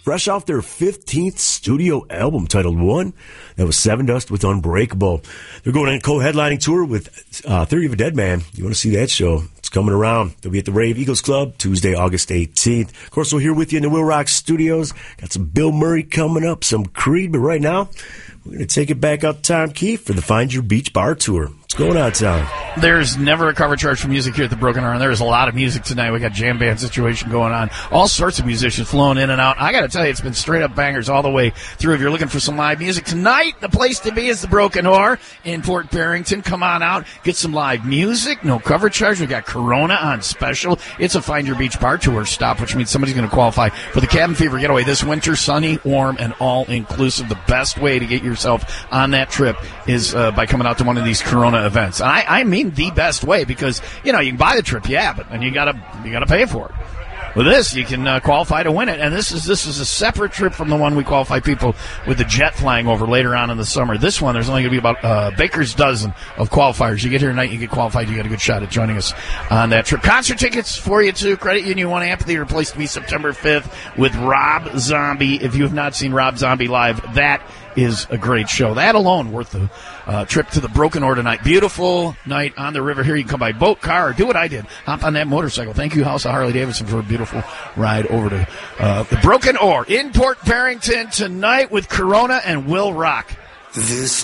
fresh off their 15th studio album titled One. That was Seven Dust with Unbreakable. They're going on a co-headlining tour with Theory of a Dead Man. You want to see that show? It's coming around. They'll be at the Rave Eagles Club Tuesday, August 18th. Of course, we're here with you in the Will Rock Studios. Got some Bill Murray coming up, some Creed, but right now, we're going to take it back out to Tom Keefe for the Find Your Beach Bar Tour. What's going on, Tom? There's never a cover charge for music here at the Broken Arrow. There's a lot of music tonight. We got jam band situation going on. All sorts of musicians flowing in and out. I got to tell you, it's been straight up bangers all the way through. If you're looking for some live music tonight, the place to be is the Broken Arrow in Port Barrington. Come on out, get some live music. No cover charge. We got Corona on special. It's a Find Your Beach Bar Tour stop, which means somebody's going to qualify for the Cabin Fever Getaway this winter. Sunny, warm, and all inclusive. The best way to get yourself on that trip is by coming out to one of these Corona events. And I mean the best way, because you can buy the trip, but then you gotta pay for it. With this, you can qualify to win it, and this is a separate trip from the one we qualify people with the jet flying over later on in the summer. This one, there's only going to be about baker's dozen of qualifiers. You get here tonight, you get qualified, you get a good shot at joining us on that trip. Concert tickets for you too. Credit Union One Amphitheater, place to be September 5th with Rob Zombie. If you have not seen Rob Zombie live, that is a great show. That alone worth the trip to the Broken Oar tonight. Beautiful night on the river here. You can come by boat, car, or do what I did. Hop on that motorcycle. Thank you, House of Harley-Davidson, for a beautiful ride over to the Broken Oar in Port Barrington tonight with Corona and Will Rock. This